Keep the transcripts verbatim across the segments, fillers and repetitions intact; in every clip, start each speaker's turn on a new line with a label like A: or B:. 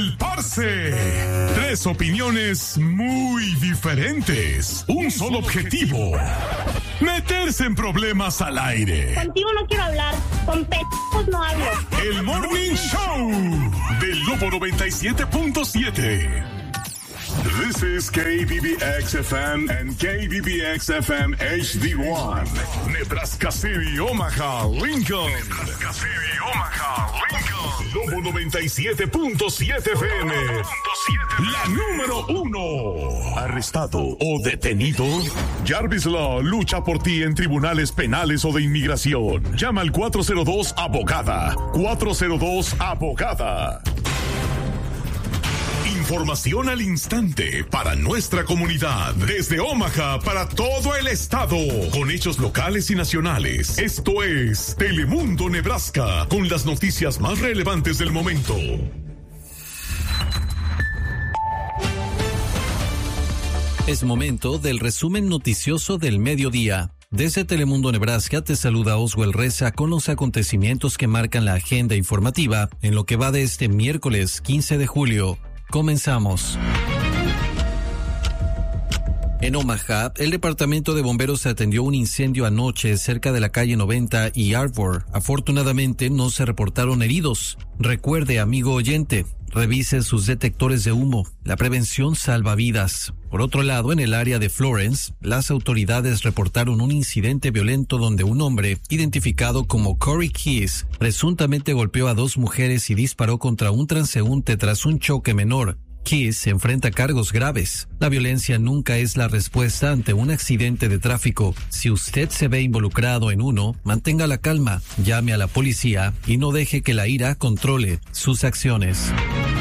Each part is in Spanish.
A: Parce. Tres opiniones muy diferentes. Un solo objetivo. Meterse en problemas al aire.
B: Contigo no quiero hablar. Con p***os no hablo.
A: El Morning Show del Lobo noventa y siete punto siete. This is K B B X F M and K B B X F M H D one. Nebraska City, Omaha, Lincoln. Nebraska City, Omaha, Lincoln. Lobo noventa y siete punto siete F M. La número uno. Arrestado o detenido. Jarvis Law lucha por ti en tribunales penales o de inmigración. Llama al cuatro cero dos abogada. cuatro cero dos abogada. Información al instante para nuestra comunidad. Desde Omaha para todo el estado. Con hechos locales y nacionales. Esto es Telemundo Nebraska. Con las noticias más relevantes del momento.
C: Es momento del resumen noticioso del mediodía. Desde Telemundo Nebraska te saluda Oswald Reza con los acontecimientos que marcan la agenda informativa en lo que va de este miércoles quince de julio. Comenzamos. En Omaha, el departamento de bomberos atendió un incendio anoche cerca de la calle noventa y Arbor. Afortunadamente no se reportaron heridos. Recuerde, amigo oyente, revise sus detectores de humo. La prevención salva vidas. Por otro lado, en el área de Florence, las autoridades reportaron un incidente violento donde un hombre, identificado como Corey Keys, presuntamente golpeó a dos mujeres y disparó contra un transeúnte tras un choque menor. Keys se enfrenta a cargos graves. La violencia nunca es la respuesta ante un accidente de tráfico. Si usted se ve involucrado en uno, mantenga la calma, llame a la policía y no deje que la ira controle sus acciones.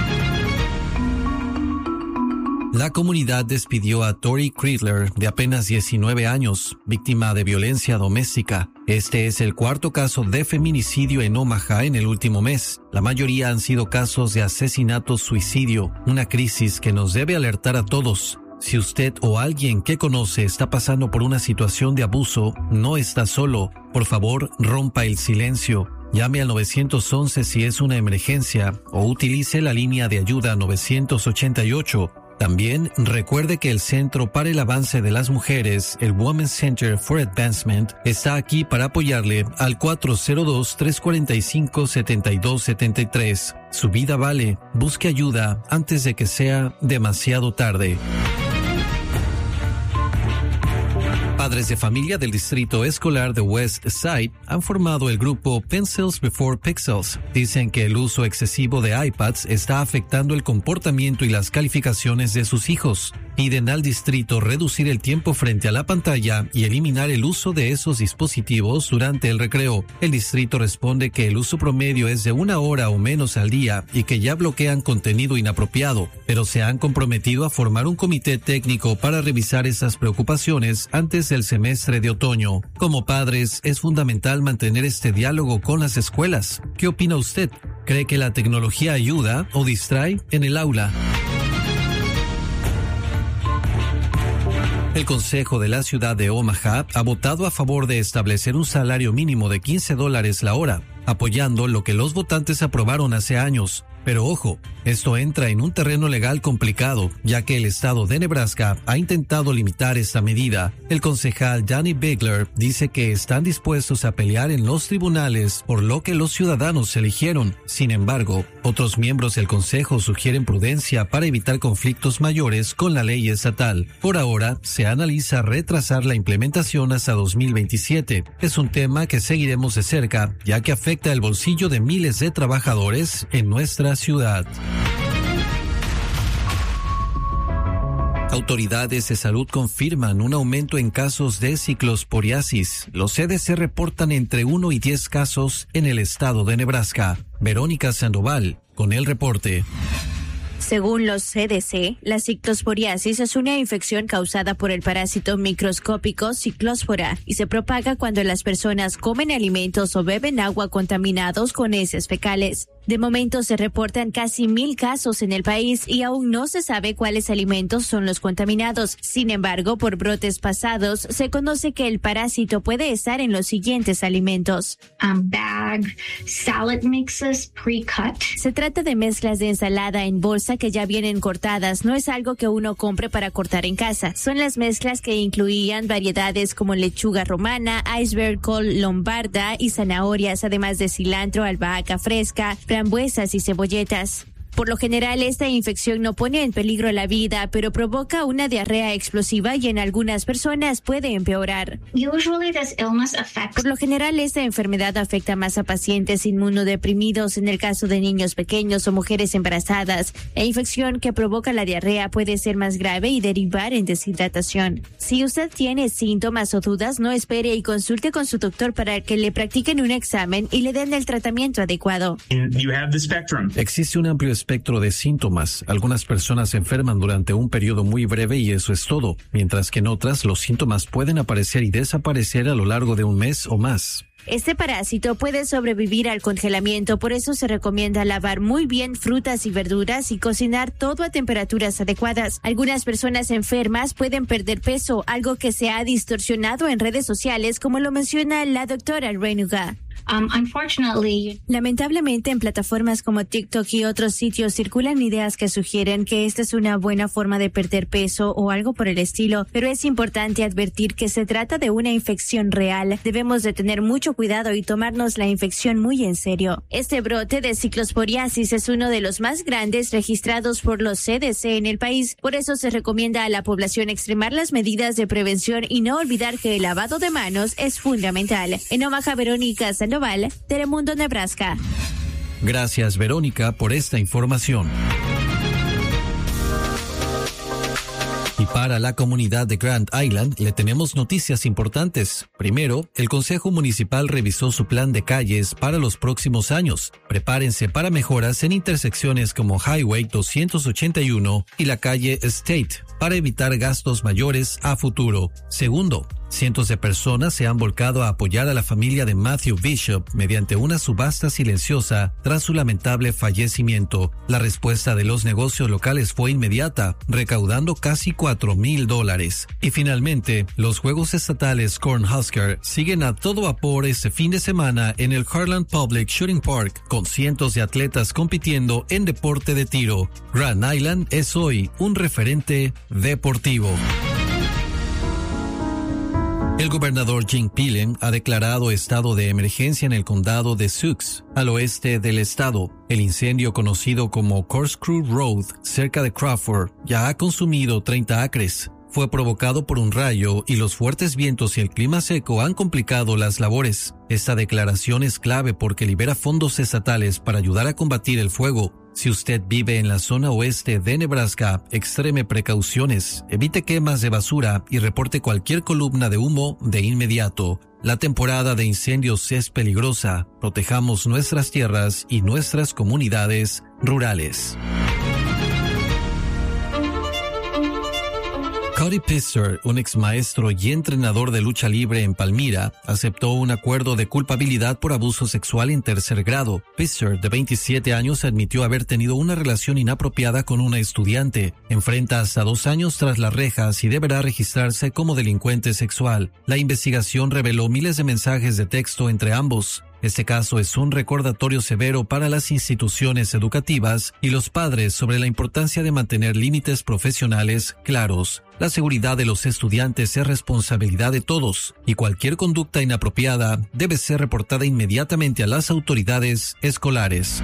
C: La comunidad despidió a Tori Kreidler, de apenas diecinueve años, víctima de violencia doméstica. Este es el cuarto caso de feminicidio en Omaha en el último mes. La mayoría han sido casos de asesinato-suicidio, una crisis que nos debe alertar a todos. Si usted o alguien que conoce está pasando por una situación de abuso, no está solo. Por favor, rompa el silencio. Llame al nueve once si es una emergencia o utilice la línea de ayuda nueve ocho ocho. También recuerde que el Centro para el Avance de las Mujeres, el Women's Center for Advancement, está aquí para apoyarle al cuatro cero dos, tres cuatro cinco, siete dos siete tres. Su vida vale. Busque ayuda antes de que sea demasiado tarde. Padres de familia del distrito escolar de West Side han formado el grupo Pencils Before Pixels. Dicen que el uso excesivo de iPads está afectando el comportamiento y las calificaciones de sus hijos. Piden al distrito reducir el tiempo frente a la pantalla y eliminar el uso de esos dispositivos durante el recreo. El distrito responde que el uso promedio es de una hora o menos al día y que ya bloquean contenido inapropiado, pero se han comprometido a formar un comité técnico para revisar esas preocupaciones antes del semestre de otoño. Como padres, es fundamental mantener este diálogo con las escuelas. ¿Qué opina usted? ¿Cree que la tecnología ayuda o distrae en el aula? El Consejo de la Ciudad de Omaha ha votado a favor de establecer un salario mínimo de quince dólares la hora, apoyando lo que los votantes aprobaron hace años. Pero ojo, esto entra en un terreno legal complicado, ya que el estado de Nebraska ha intentado limitar esta medida. El concejal Danny Bigler dice que están dispuestos a pelear en los tribunales por lo que los ciudadanos eligieron. Sin embargo, otros miembros del consejo sugieren prudencia para evitar conflictos mayores con la ley estatal. Por ahora, se analiza retrasar la implementación hasta dos mil veintisiete. Es un tema que seguiremos de cerca, ya que afecta el bolsillo de miles de trabajadores en nuestra ciudad. Autoridades de salud confirman un aumento en casos de ciclosporiasis. Los C D C reportan entre uno y diez casos en el estado de Nebraska. Verónica Sandoval, con el reporte.
D: Según los C D C, la ciclosporiasis es una infección causada por el parásito microscópico ciclospora y se propaga cuando las personas comen alimentos o beben agua contaminados con heces fecales. De momento se reportan casi mil casos en el país y aún no se sabe cuáles alimentos son los contaminados. Sin embargo, por brotes pasados, se conoce que el parásito puede estar en los siguientes alimentos.
B: Um, bag, salad mixes pre-cut.
D: Se trata de mezclas de ensalada en bolsa que ya vienen cortadas. No es algo que uno compre para cortar en casa. Son las mezclas que incluían variedades como lechuga romana, iceberg, col lombarda y zanahorias, además de cilantro, albahaca fresca, frambuesas y cebolletas. Por lo general, esta infección no pone en peligro la vida, pero provoca una diarrea explosiva y en algunas personas puede empeorar.
B: Usually this illness affects...
D: Por lo general, esta enfermedad afecta más a pacientes inmunodeprimidos en el caso de niños pequeños o mujeres embarazadas. La infección que provoca la diarrea puede ser más grave y derivar en deshidratación. Si usted tiene síntomas o dudas, no espere y consulte con su doctor para que le practiquen un examen y le den el tratamiento adecuado.
E: You have the spectrum.
C: Existe un amplio espectro de síntomas. Algunas personas se enferman durante un periodo muy breve y eso es todo, mientras que en otras los síntomas pueden aparecer y desaparecer a lo largo de un mes o más.
D: Este parásito puede sobrevivir al congelamiento, por eso se recomienda lavar muy bien frutas y verduras y cocinar todo a temperaturas adecuadas. Algunas personas enfermas pueden perder peso, algo que se ha distorsionado en redes sociales, como lo menciona la doctora Renuga.
B: Um, unfortunately,
D: Lamentablemente, en plataformas como TikTok y otros sitios circulan ideas que sugieren que esta es una buena forma de perder peso o algo por el estilo, pero es importante advertir que se trata de una infección real. Debemos de tener mucho cuidado y tomarnos la infección muy en serio. Este brote de ciclosporiasis es uno de los más grandes registrados por los C D C en el país. Por eso se recomienda a la población extremar las medidas de prevención y no olvidar que el lavado de manos es fundamental. En Omaha, Verónica Sandoval, Telemundo, Nebraska.
C: Gracias, Verónica, por esta información. Y para la comunidad de Grand Island le tenemos noticias importantes. Primero, el Consejo Municipal revisó su plan de calles para los próximos años. Prepárense para mejoras en intersecciones como Highway doscientos ochenta y uno y la calle State para evitar gastos mayores a futuro. Segundo, cientos de personas se han volcado a apoyar a la familia de Matthew Bishop mediante una subasta silenciosa tras su lamentable fallecimiento. La respuesta de los negocios locales fue inmediata, recaudando casi cuatro mil dólares. Y finalmente, los Juegos Estatales Cornhusker siguen a todo vapor este fin de semana en el Harlan Public Shooting Park, con cientos de atletas compitiendo en deporte de tiro. Grand Island es hoy un referente deportivo. El gobernador Jim Pillen ha declarado estado de emergencia en el condado de Sioux, al oeste del estado. El incendio, conocido como Corkscrew Road, cerca de Crawford, ya ha consumido treinta acres. Fue provocado por un rayo y los fuertes vientos y el clima seco han complicado las labores. Esta declaración es clave porque libera fondos estatales para ayudar a combatir el fuego. Si usted vive en la zona oeste de Nebraska, extreme precauciones, evite quemas de basura y reporte cualquier columna de humo de inmediato. La temporada de incendios es peligrosa. Protejamos nuestras tierras y nuestras comunidades rurales. Cody Pisser, un ex maestro y entrenador de lucha libre en Palmyra, aceptó un acuerdo de culpabilidad por abuso sexual en tercer grado. Pisser, de veintisiete años, admitió haber tenido una relación inapropiada con una estudiante. Enfrenta hasta dos años tras las rejas y deberá registrarse como delincuente sexual. La investigación reveló miles de mensajes de texto entre ambos. Este caso es un recordatorio severo para las instituciones educativas y los padres sobre la importancia de mantener límites profesionales claros. La seguridad de los estudiantes es responsabilidad de todos y cualquier conducta inapropiada debe ser reportada inmediatamente a las autoridades escolares.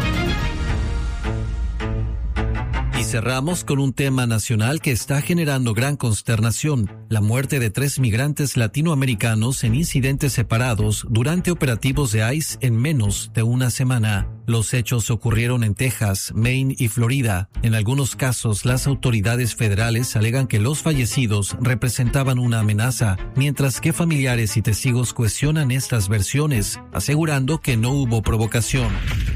C: Y cerramos con un tema nacional que está generando gran consternación: la muerte de tres migrantes latinoamericanos en incidentes separados durante operativos de ICE en menos de una semana. Los hechos ocurrieron en Texas, Maine y Florida. En algunos casos, las autoridades federales alegan que los fallecidos representaban una amenaza, mientras que familiares y testigos cuestionan estas versiones, asegurando que no hubo provocación.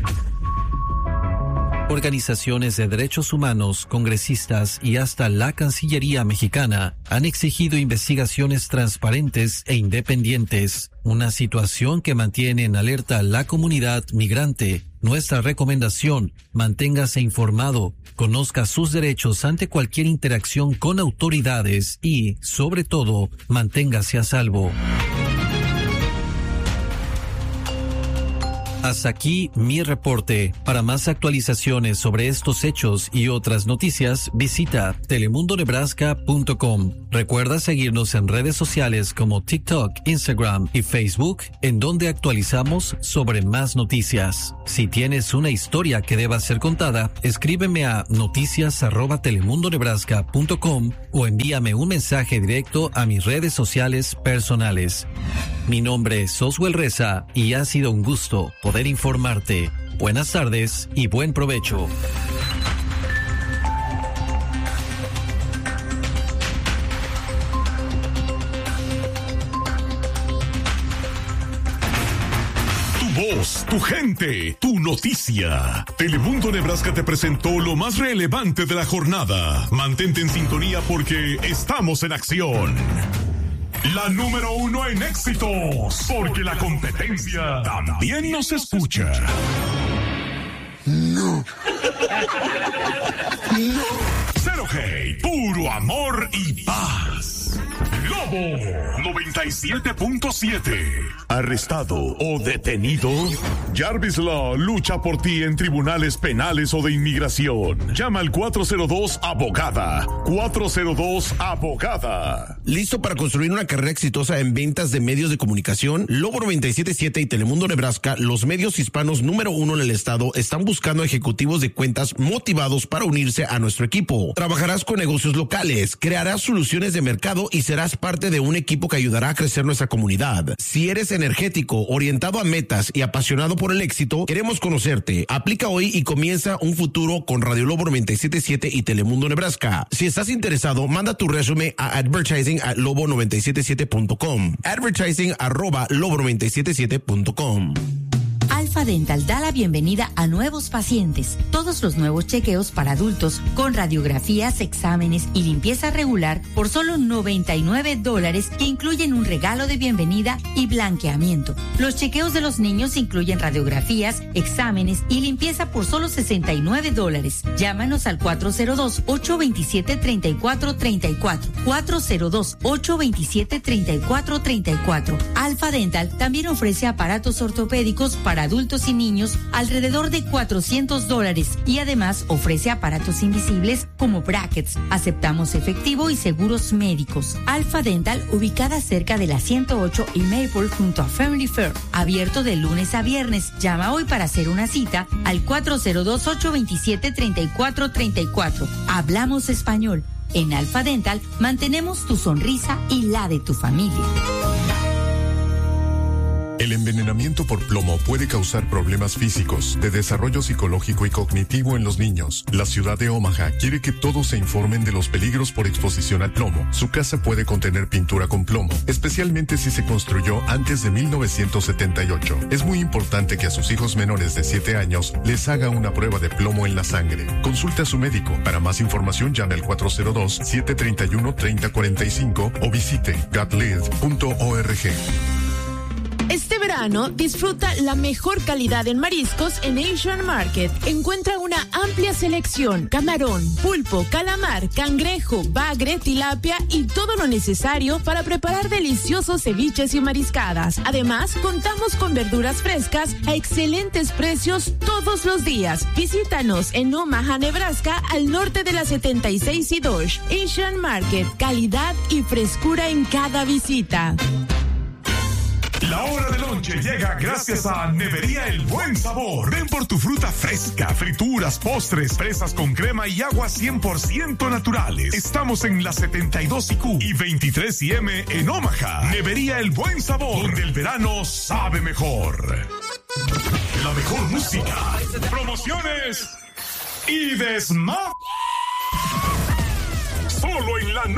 C: Organizaciones de derechos humanos, congresistas y hasta la Cancillería mexicana han exigido investigaciones transparentes e independientes, una situación que mantiene en alerta a la comunidad migrante. Nuestra recomendación: manténgase informado, conozca sus derechos ante cualquier interacción con autoridades y, sobre todo, manténgase a salvo. Hasta aquí mi reporte. Para más actualizaciones sobre estos hechos y otras noticias, visita telemundo nebraska punto com. Recuerda seguirnos en redes sociales como TikTok, Instagram y Facebook, en donde actualizamos sobre más noticias. Si tienes una historia que deba ser contada, escríbeme a noticias arroba telemundo nebraska punto com o envíame un mensaje directo a mis redes sociales personales. Mi nombre es Oswald Reza y ha sido un gusto poder informarte. Buenas tardes y buen provecho.
A: Tu voz, tu gente, tu noticia. Telemundo Nebraska te presentó lo más relevante de la jornada. Mantente en sintonía porque estamos en acción. La número uno en éxitos, porque la competencia también nos escucha. No. No. Cero Hate, puro amor y paz. Lobo noventa y siete punto siete. ¿Arrestado o detenido? Jarvis Law lucha por ti en tribunales penales o de inmigración. Llama al cuatro cero dos abogada. cuatro cero dos abogada.
E: ¿Listo para construir una carrera exitosa en ventas de medios de comunicación? Lobo noventa y siete punto siete y Telemundo Nebraska, los medios hispanos número uno en el estado, están buscando ejecutivos de cuentas motivados para unirse a nuestro equipo. Trabajarás con negocios locales, crearás soluciones de mercado y serás parte de un equipo que ayudará a crecer nuestra comunidad. Si eres energético, orientado a metas y apasionado por el éxito, queremos conocerte. Aplica hoy y comienza un futuro con Radio Lobo noventa y siete punto siete y Telemundo Nebraska. Si estás interesado, manda tu resumen a advertising at lobo noventa y siete siete punto com. Advertising arroba lobo noventa y siete siete punto com.
F: Alfa Dental da la bienvenida a nuevos pacientes. Todos los nuevos chequeos para adultos con radiografías, exámenes y limpieza regular por solo noventa y nueve dólares, que incluyen un regalo de bienvenida y blanqueamiento. Los chequeos de los niños incluyen radiografías, exámenes y limpieza por solo sesenta y nueve dólares. Llámanos al cuatro cero dos, ocho dos siete, tres cuatro tres cuatro. cuatro cero dos, ocho dos siete, tres cuatro tres cuatro. Alfa Dental también ofrece aparatos ortopédicos para adultos y niños alrededor de cuatrocientos dólares y además ofrece aparatos invisibles como brackets. Aceptamos efectivo y seguros médicos. Alfa Dental, ubicada cerca de la ciento ocho y Maple junto a Family Fair. Abierto de lunes a viernes. Llama hoy para hacer una cita al cuatro cero dos, ocho dos siete, tres cuatro tres cuatro. Hablamos español. En Alfa Dental mantenemos tu sonrisa y la de tu familia.
G: El envenenamiento por plomo puede causar problemas físicos, de desarrollo psicológico y cognitivo en los niños. La ciudad de Omaha quiere que todos se informen de los peligros por exposición al plomo. Su casa puede contener pintura con plomo, especialmente si se construyó antes de mil novecientos setenta y ocho. Es muy importante que a sus hijos menores de siete años les haga una prueba de plomo en la sangre. Consulte a su médico. Para más información, llame al cuatro cero dos, siete tres uno, tres cero cuatro cinco o visite got live punto org.
H: Este verano disfruta la mejor calidad en mariscos en Asian Market. Encuentra una amplia selección: camarón, pulpo, calamar, cangrejo, bagre, tilapia y todo lo necesario para preparar deliciosos ceviches y mariscadas. Además, contamos con verduras frescas a excelentes precios todos los días. Visítanos en Omaha, Nebraska, al norte de la setenta y seis y Dodge. Asian Market, calidad y frescura en cada visita.
A: La hora de lonche llega gracias a Nevería El Buen Sabor. Ven por tu fruta fresca, frituras, postres, fresas con crema y agua cien por ciento naturales. Estamos en la setenta y dos y Q y veintitrés y M en Omaha. Nevería El Buen Sabor, donde el verano sabe mejor. La mejor música, promociones y desma... Solo en la